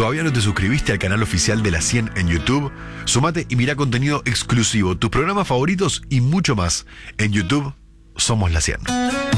¿Todavía no te suscribiste al canal oficial de La 100 en YouTube? Sumate y mira contenido exclusivo, tus programas favoritos y mucho más. En YouTube somos La 100.